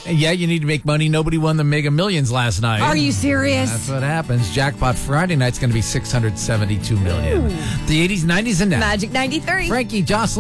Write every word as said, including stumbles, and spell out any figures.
Yeah, you need to make money. Nobody won the Mega Millions last night. Are you serious? That's what happens. Jackpot Friday night's going to be six hundred seventy-two million dollars. The eighties, nineties, and now. Magic ninety-three. Frankie, Jocelyn.